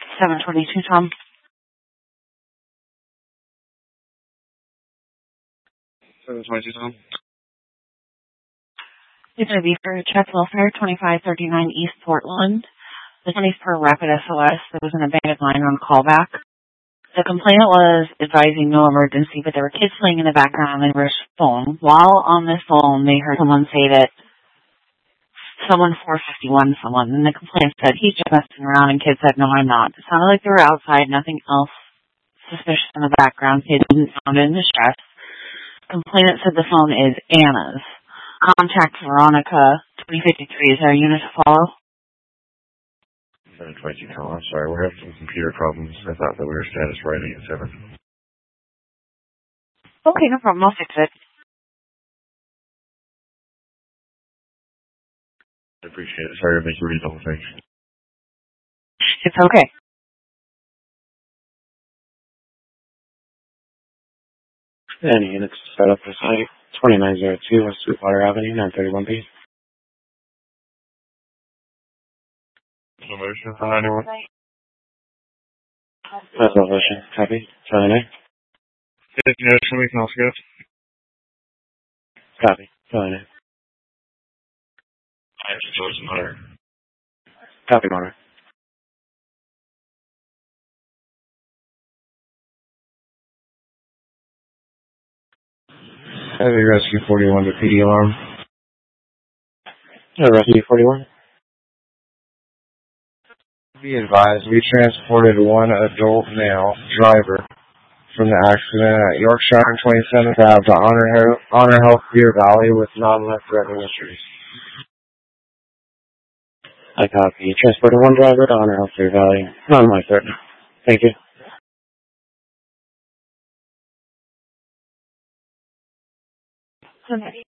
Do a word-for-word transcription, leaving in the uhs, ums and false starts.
seven twenty-two, Tom. seven twenty-two, Tom. It's going to be for check welfare, twenty-five thirty-nine East Portland. The twenty for Rapid S O S. There was an abandoned line on callback. The complainant was advising no emergency, but there were kids playing in the background on their phone. While on this phone, they heard someone say that someone four fifty-one someone, and the complainant said, he's just messing around, and kids said, no, I'm not. It sounded like they were outside, nothing else suspicious in the background. Kids didn't sound in distress. Complainant said the phone is Anna's. Contact Veronica, twenty fifty-three. Is there a unit to follow? seven twenty-two, Tom. I'm sorry, we're having some computer problems. I thought that we were status writing at seven. Okay, no problem. I'll fix it. I appreciate it. Sorry to make you read the whole thing. It's okay. Any units set up for site twenty-nine oh two West Sweetwater Avenue, nine thirty-one B. No motion for ninety-one? That's no motion. Copy. seven If you know, show me, can also go. Copy. seven I have to choose another. Copy, Monitor. Heavy Rescue forty-one to P D alarm. Uh, Rescue forty-one. Be advised, we transported one adult male driver from the accident at Yorkshire and twenty-seventh Avenue to Honor, Honor Health Deer Valley with non-life-threatening injuries. I copy. Transported one driver to Honor Health Deer Valley. Non-life-threatening. Thank you.